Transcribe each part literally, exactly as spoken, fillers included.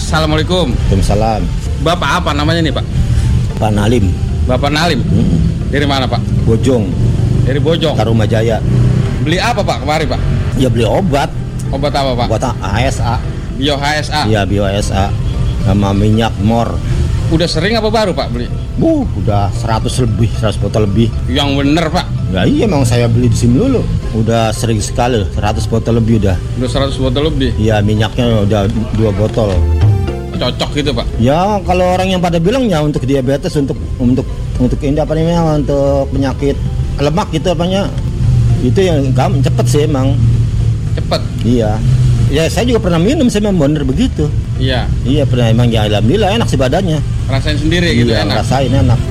Assalamualaikum. Waalaikumsalam. Bapak apa namanya nih Pak? Pak Nalim. Bapak Nalim. Hmm. Dari mana Pak? Bojong. Dari Bojong. Tarumajaya. Beli apa Pak kemarin Pak? Ya beli obat. Obat apa Pak? Obat H S A. Bio H S A. Iya Bio H S A. Sama minyak mor. Udah sering apa baru Pak beli? Uh, udah seratus lebih, seratus botol lebih. Yang bener Pak. Ya iya emang saya beli di sini dulu. Udah sering sekali, seratus botol lebih udah. Udah seratus botol lebih. Iya minyaknya udah dua botol. Cocok gitu Pak. Ya kalau orang yang pada bilang ya untuk diabetes, untuk untuk untuk ini apa namanya, untuk penyakit lemak gitu apanya. Itu yang gampang cepet sih emang. Cepet. Iya. Ya saya juga pernah minum, saya memang bener begitu. Iya. Iya pernah, emang ya alhamdulillah enak sih badannya. Rasain sendiri gitu Iya, enak. rasain enak.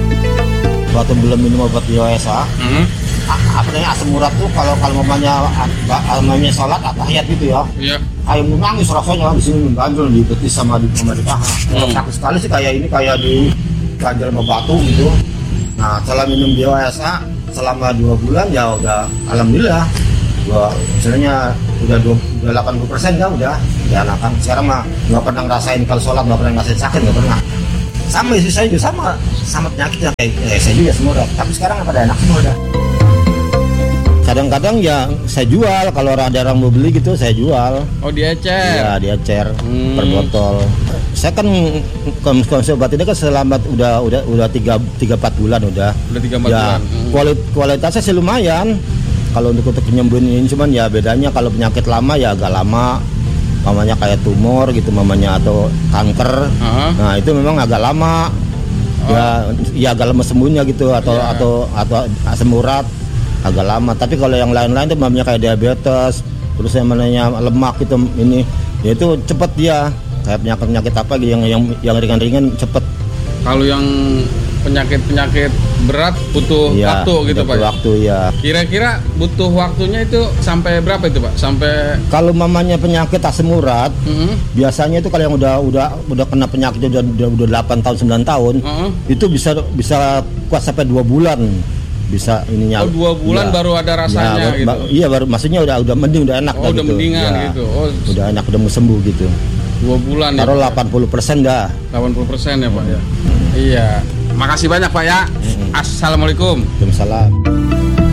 Waktu belum minum obat Bio H S A, Hmm. a- apa namanya asam urat tuh kalau kalau mamanya mamanya sholat atahiyat gitu ya. Iya. Kayak nangis rasanya di sini ganjel di betis sama di sama di paha. Kalau Hmm. sakit sekali sih kayak ini kayak di ganjel sama batu gitu. Nah setelah minum Bio H S A selama dua bulan ya udah alhamdulillah. Gua misalnya udah dua, udah delapan puluh persen kan udah ya enakan. Sekarang mah nggak pernah ngerasain kalau sholat, nggak pernah ngerasain sakit, nggak pernah. Sama istri saya juga sama sama penyakitnya kayak eh, saya juga semua udah. Tapi sekarang pada enak semua udah. Kadang-kadang ya saya jual, kalau ada orang mau beli gitu saya jual. Oh diecer. Iya dia cer Hmm. per botol. Saya kan konsumsi obat ini kan selama udah udah udah tiga tiga empat bulan udah. Udah tiga empat Ya bulan. Hmm. kualit, kualitasnya sih lumayan. Kalau untuk untuk penyembuhan ini cuman ya bedanya kalau penyakit lama ya agak lama. Mamanya kayak tumor gitu mamanya atau kanker. Uh-huh. Nah itu memang agak lama. Ya ya agak lama sembuhnya gitu atau Iya. atau atau asam urat agak lama. Tapi kalau yang lain-lain tuh mamanya kayak diabetes, terus yang namanya lemak itu ini, ya itu cepet dia. Kayak penyakit-penyakit apa gitu yang yang yang ringan-ringan cepet. Kalau yang penyakit-penyakit berat butuh Iya, waktu gitu butuh Pak. ya? Waktu ya. Kira-kira butuh waktunya itu sampai berapa itu Pak? Sampai Kalau mamanya penyakit asam urat, Hmm. biasanya itu kalau yang udah udah udah kena penyakit udah udah, udah delapan tahun sembilan tahun, Uh-huh. itu bisa bisa kuat sampai dua bulan. Bisa ininya. Oh dua bulan Ya. baru ada rasanya Ya, baru- gitu. ba- Iya baru maksudnya udah udah mending udah enak Oh dah udah gitu. mendingan Ya, gitu. Oh Udah enak udah mau sembuh gitu. dua bulan ya. Taruh Pak, ya? delapan puluh persen dah. delapan puluh persen ya Pak ya. Iya. Makasih banyak Pak ya. Assalamualaikum. Waalaikumsalam.